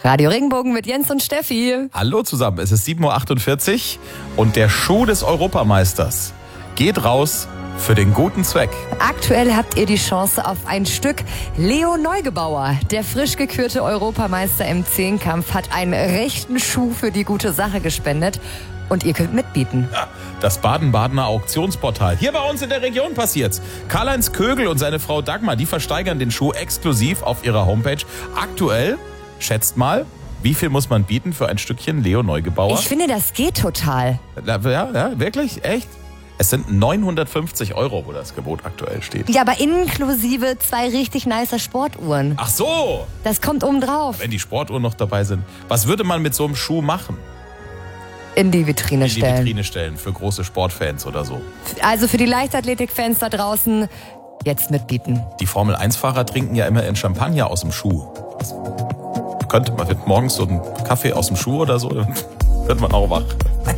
Radio Regenbogen mit Jens und Steffi. Hallo zusammen, es ist 7.48 Uhr und der Schuh des Europameisters geht raus für den guten Zweck. Aktuell habt ihr die Chance auf ein Stück. Leo Neugebauer, der frisch gekürte Europameister im Zehnkampf, hat einen rechten Schuh für die gute Sache gespendet. Und ihr könnt mitbieten. Ja, das Baden-Badener Auktionsportal. Hier bei uns in der Region passiert's. Karl-Heinz Kögel und seine Frau Dagmar, die versteigern den Schuh exklusiv auf ihrer Homepage. Aktuell, schätzt mal, wie viel muss man bieten für ein Stückchen Leo Neugebauer? Ich finde, das geht total. Ja, wirklich? Echt? Es sind 950 €, wo das Gebot aktuell steht. Ja, aber inklusive 2 richtig nicer Sportuhren. Ach so! Das kommt oben drauf. Wenn die Sportuhren noch dabei sind. Was würde man mit so einem Schuh machen? In die Vitrine In die Vitrine stellen für große Sportfans oder so. Also für die Leichtathletik-Fans da draußen, jetzt mitbieten. Die Formel-1-Fahrer trinken ja immer in Champagner aus dem Schuh. Könnte man morgens so einen Kaffee aus dem Schuh oder so, wird man auch wach.